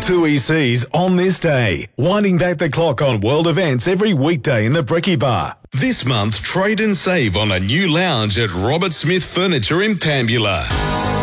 2 ECs on this day, winding back the clock on world events every weekday in the Brekkie Bar. This month, trade and save on a new lounge at Robert Smith Furniture in Pambula.